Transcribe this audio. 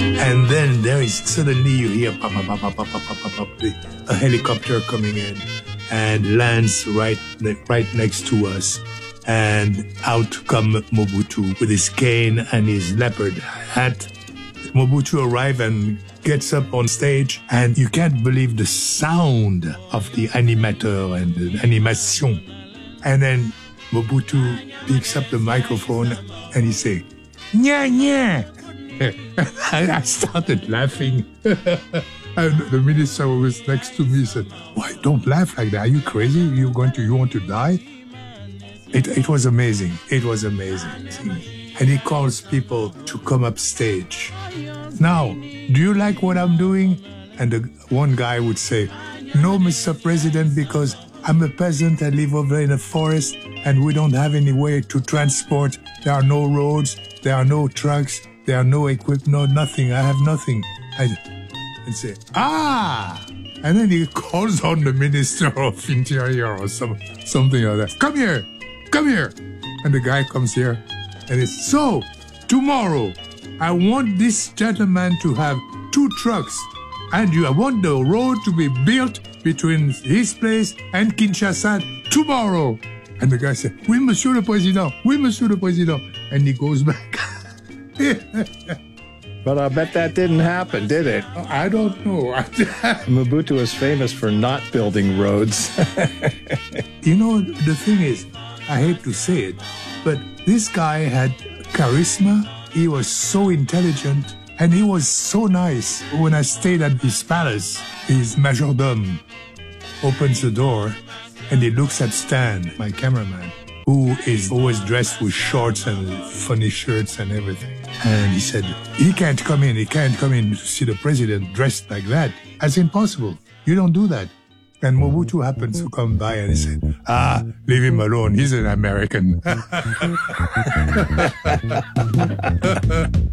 And then there is suddenly you hear pop, pop, pop, pop, pop, pop, pop, pop, a helicopter coming in and lands right next to us. And out come Mobutu with his cane and his leopard hat. Mobutu arrives and gets up on stage, and you can't believe the sound of the animateur and the animation. And then Mobutu picks up the microphone and he say, "Nya, nya." And I started laughing. And the minister who was next to me said, "Why, don't laugh like that. Are you crazy? You want to die?" It was amazing. It was amazing. And he calls people to come up stage. "Now, do you like what I'm doing?" And the one guy would say, "No, Mr. President, because I'm a peasant. I live over in a forest and we don't have any way to transport. There are no roads. There are no trucks. There are no equipment, no nothing. I have nothing." And say, "Ah!" And then he calls on the Minister of Interior or something like that. Come here. And the guy comes here and it's, "So, tomorrow, I want this gentleman to have 2 trucks and I want the road to be built between his place and Kinshasa tomorrow." And the guy said, "Oui, Monsieur le Président. Oui, Monsieur le Président." And he goes back. But I bet that didn't happen, did it? I don't know. Mobutu was famous for not building roads. You know, the thing is, I hate to say it, but this guy had charisma. He was so intelligent and he was so nice. When I stayed at his palace, his majordome opens the door and he looks at Stan, my cameraman, who is always dressed with shorts and funny shirts and everything. And he said, he can't come in to see the president dressed like that. That's impossible. You don't do that. And Mobutu happens to come by and he said, "Leave him alone. He's an American."